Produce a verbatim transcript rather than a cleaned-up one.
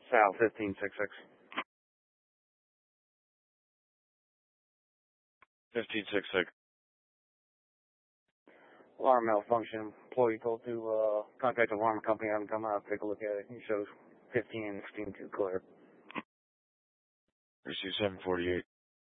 Sal fifteen six six. fifteen six six. Alarm malfunction. Employee told to uh, contact the alarm company, have them come out, take a look at it. He shows fifteen and sixteen two clear. Receive seven forty-eight.